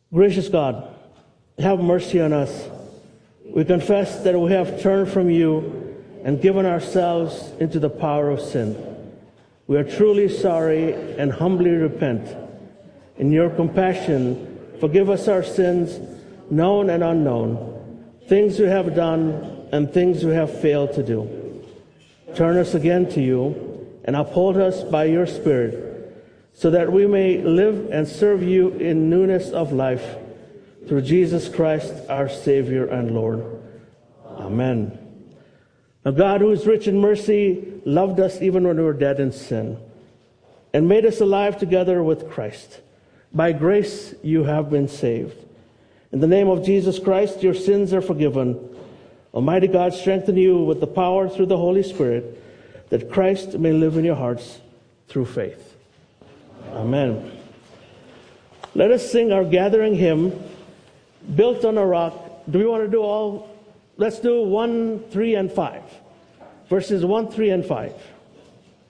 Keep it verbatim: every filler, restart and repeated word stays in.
Gracious God, have mercy on us. We confess that we have turned from you and given ourselves into the power of sin. We are truly sorry and humbly repent. In your compassion, forgive us our sins, known and unknown, things we have done and things we have failed to do. Turn us again to you and uphold us by your Spirit, so that we may live and serve you in newness of life, through Jesus Christ, our Savior and Lord. Amen. Now God, who is rich in mercy, loved us even when we were dead in sin, and made us alive together with Christ. By grace you have been saved. In the name of Jesus Christ, your sins are forgiven. Almighty God, strengthen you with the power through the Holy Spirit, that Christ may live in your hearts through faith. Amen. Let us sing our gathering hymn, Built on a Rock. Do we want to do all? Let's do one, three, and five. Verses one, three, and five.